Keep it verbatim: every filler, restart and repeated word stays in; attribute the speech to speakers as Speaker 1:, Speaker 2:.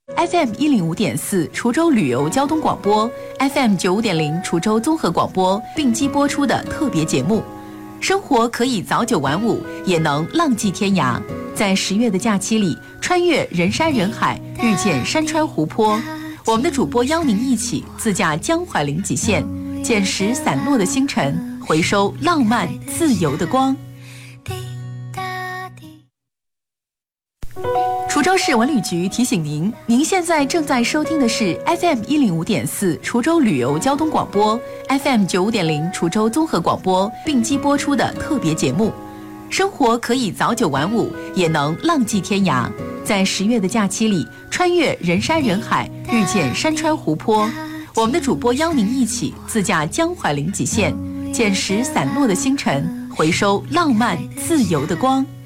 Speaker 1: F M 一零五点四滁州旅游交通广播 ，F M 九五点零滁州综合广播并机播出的特别节目。生活可以早九晚五，也能浪迹天涯。在十月的假期里，穿越人山人海，遇见山川湖泊。我们的主播邀您一起自驾江淮零极限，捡拾散落的星辰，回收浪漫自由的光。滁州市文旅局提醒您，您现在正在收听的是 F M 一零五点四滁州旅游交通广播 ，F M 九五点零滁州综合广播并机播出的特别节目。生活可以早九晚五，也能浪迹天涯。在十月的假期里，穿越人山人海，遇见山川湖泊。我们的主播邀您一起自驾江淮零极限，捡拾散落的星辰，回收浪漫自由的光。